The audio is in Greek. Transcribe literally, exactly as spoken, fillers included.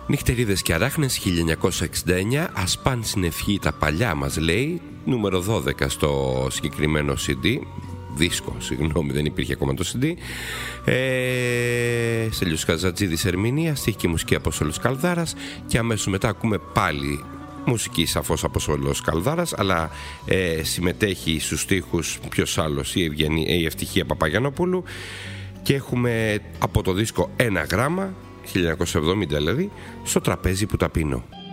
Νυχτερίδες και αράχνες χίλια εννιακόσια εξήντα εννιά, ας παν στην ευχή τα παλιά μας λέει, νούμερο δώδεκα στο συγκεκριμένο σι ντι, δίσκο, συγγνώμη, δεν υπήρχε ακόμα το σι ντι. ε, Στέλιος Καζατζίδης ερμηνεία, στίχη και μουσική από Σόλος Καλδάρας, και αμέσως μετά ακούμε πάλι μουσική σαφώς από Σόλος Καλδάρας, αλλά ε, συμμετέχει στους στίχους ποιος άλλος, η, Ευγενή, η Ευτυχία Παπαγιαννόπουλου, και έχουμε από το δίσκο Ένα γράμμα χίλια εννιακόσια εβδομήντα, δηλαδή, Στο τραπέζι που τα πίνω.